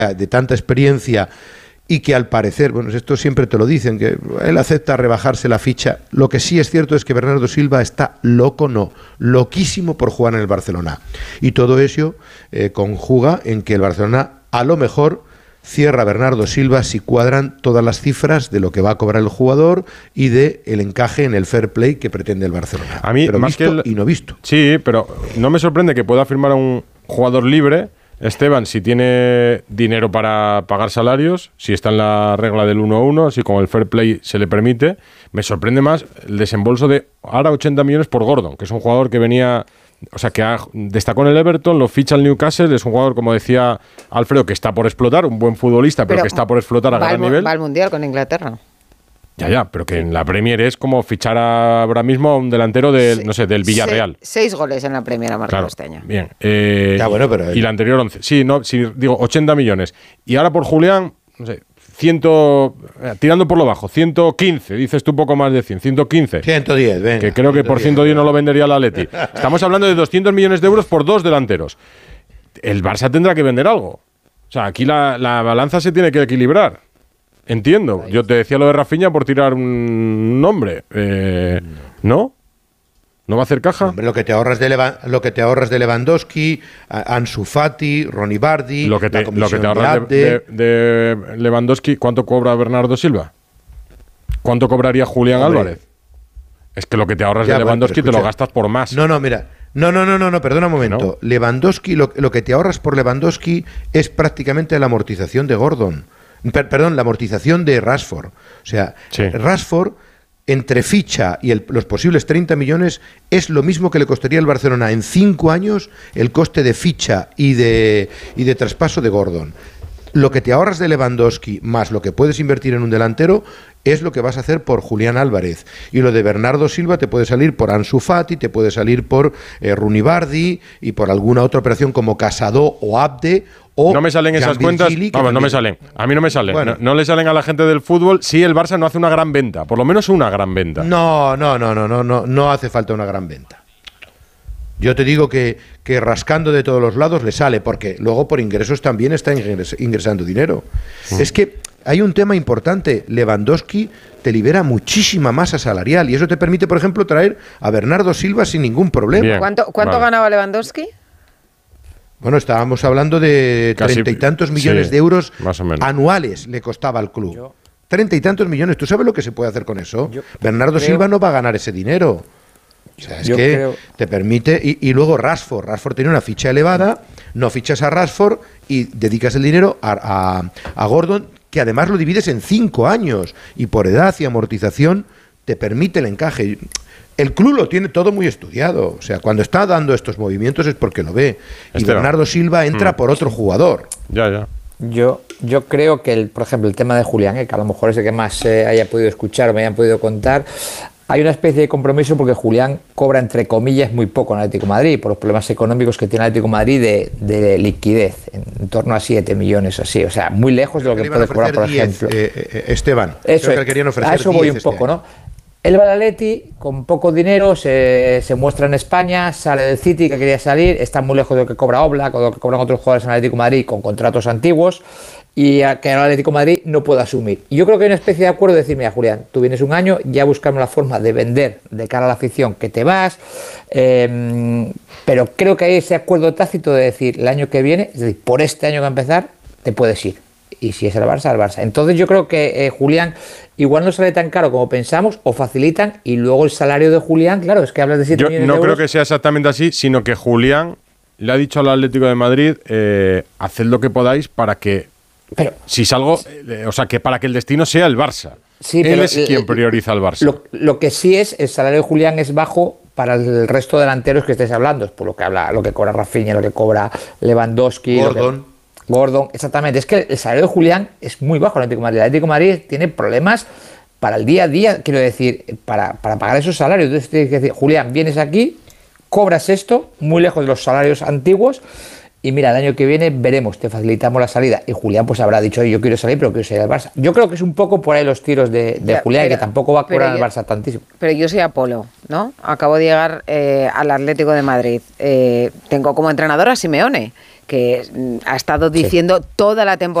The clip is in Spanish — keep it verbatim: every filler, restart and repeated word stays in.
de tanta experiencia y que al parecer, bueno, esto siempre te lo dicen, que él acepta rebajarse la ficha. Lo que sí es cierto es que Bernardo Silva está loco, no, loquísimo por jugar en el Barcelona. Y todo eso eh, conjuga en que el Barcelona a lo mejor cierra a Bernardo Silva si cuadran todas las cifras de lo que va a cobrar el jugador y de el encaje en el fair play que pretende el Barcelona. A mí, pero más visto que el... y no visto. Sí, pero no me sorprende que pueda firmar a un jugador libre, Esteban, si tiene dinero para pagar salarios, si está en la regla del uno a uno, si con el fair play se le permite. Me sorprende más el desembolso de ahora ochenta millones por Gordon, que es un jugador que venía, o sea, que ha, destacó en el Everton, lo ficha el Newcastle, es un jugador, como decía Alfredo, que está por explotar, un buen futbolista, pero, pero que está por explotar a gran al, nivel. Va al Mundial con Inglaterra. Ya, ya, pero que en la Premier es como fichar ahora mismo a un delantero del, sí, no sé, del Villarreal. Seis, seis goles en la Premier ha marcado este año. Bien. Eh, ya, bueno, pero... Y la anterior once. Sí, no, sí, digo, ochenta millones. Y ahora por Julián, no sé, cien, eh, tirando por lo bajo, ciento quince, dices tú un poco más de cien, ciento quince. ciento diez, venga. Que creo que por ciento diez no lo vendería el Atleti. Estamos hablando de doscientos millones de euros por dos delanteros. El Barça tendrá que vender algo. O sea, aquí la, la balanza se tiene que equilibrar. Entiendo. Yo te decía lo de Rafinha por tirar un nombre. Eh, ¿No? ¿No va a hacer caja? Hombre, lo que te ahorras de Leva, lo que te ahorras de Lewandowski, Ansu Fati, Ronnie Bardi, lo que te, la lo que te ahorras de, de, de Lewandowski, ¿cuánto cobra Bernardo Silva? ¿Cuánto cobraría Julián Hombre. Álvarez? Es que lo que te ahorras ya, de Lewandowski bueno, te lo gastas por más. No, no, mira. No, no, no, no, no, perdona un momento. ¿No? Lewandowski, lo, lo que te ahorras por Lewandowski es prácticamente la amortización de Gordon. Per, perdón, la amortización de Rashford. O sea, sí. Rashford, entre ficha y el, los posibles treinta millones, es lo mismo que le costaría al Barcelona en cinco años el coste de ficha y de, y de traspaso de Gordon. Lo que te ahorras de Lewandowski más lo que puedes invertir en un delantero es lo que vas a hacer por Julián Álvarez. Y lo de Bernardo Silva te puede salir por Ansu Fati, te puede salir por eh, Ronnie Bardi y por alguna otra operación como Casado o Abde. O no me salen esas cuentas, Gili, vamos, no me salen. A mí no me salen. Bueno. No, no le salen a la gente del fútbol si el Barça no hace una gran venta, por lo menos una gran venta. No, no, no, no, no, no, no hace falta una gran venta. Yo te digo que, que rascando de todos los lados le sale, porque luego por ingresos también está ingres, ingresando dinero. Mm. Es que hay un tema importante. Lewandowski te libera muchísima masa salarial y eso te permite, por ejemplo, traer a Bernardo Silva sin ningún problema. Bien. ¿Cuánto, cuánto vale. ganaba Lewandowski? Bueno, estábamos hablando de treinta y tantos millones sí, de euros anuales le costaba al club. Yo, treinta y tantos millones. ¿Tú sabes lo que se puede hacer con eso? Yo, Bernardo creo, Silva no va a ganar ese dinero. O sea, es que creo, te permite... Y, y luego Rashford. Rashford tiene una ficha elevada, no fichas a Rashford y dedicas el dinero a, a, a Gordon, que además lo divides en cinco años y por edad y amortización te permite el encaje. El club lo tiene todo muy estudiado. O sea, cuando está dando estos movimientos es porque lo ve. Y Esteban. Bernardo Silva entra mm. por otro jugador. Ya, ya. Yo, yo creo que, el, por ejemplo, el tema de Julián, eh, que a lo mejor es el que más eh, haya podido escuchar o me hayan podido contar, hay una especie de compromiso porque Julián cobra, entre comillas, muy poco en Atlético de Madrid, por los problemas económicos que tiene Atlético de Madrid de, de liquidez, en, en torno a siete millones o así. O sea, muy lejos de lo que, que puede cobrar, por diez, ejemplo. Eh, eh, Esteban, eso creo que querían ofrecer a eso voy un poco, este ¿no? El Atleti, con poco dinero, se, se muestra en España, sale del City, que quería salir, está muy lejos de lo que cobra Oblak o de lo que cobran otros jugadores en Atlético de Madrid con contratos antiguos, y a que el Atlético de Madrid no puede asumir. Y yo creo que hay una especie de acuerdo de decir, mira, Julián, tú vienes un año, ya buscamos la forma de vender de cara a la afición que te vas, eh, pero creo que hay ese acuerdo tácito de decir, el año que viene, es decir, por este año que va a empezar, te puedes ir. Y si es el Barça, el Barça. Entonces yo creo que eh, Julián igual no sale tan caro como pensamos, o facilitan, y luego el salario de Julián, claro, es que hablas de siete millones no de euros. Creo que sea exactamente así, sino que Julián le ha dicho al Atlético de Madrid, eh, haced lo que podáis para que, pero, si salgo, eh, o sea, que para que el destino sea el Barça. Sí, Él pero, es quien prioriza al Barça. Lo, lo que sí es, el salario de Julián es bajo para el resto de delanteros que estés hablando, por lo que habla, lo que cobra Rafinha, lo que cobra Lewandowski, Gordon. Gordon, exactamente. Es que el salario de Julián es muy bajo en el Atlético de Madrid. El Atlético de Madrid tiene problemas para el día a día, quiero decir, para, para pagar esos salarios. Entonces tienes que decir, Julián, vienes aquí, cobras esto, muy lejos de los salarios antiguos, y mira, el año que viene veremos, te facilitamos la salida. Y Julián pues habrá dicho, yo quiero salir, pero quiero salir al Barça. Yo creo que es un poco por ahí los tiros de, de ya, Julián, pero, que tampoco va a cobrar al Barça tantísimo. Pero yo soy Apolo, ¿no? Acabo de llegar eh, al Atlético de Madrid. Eh, tengo como entrenador a Simeone, que ha estado diciendo sí. toda la temporada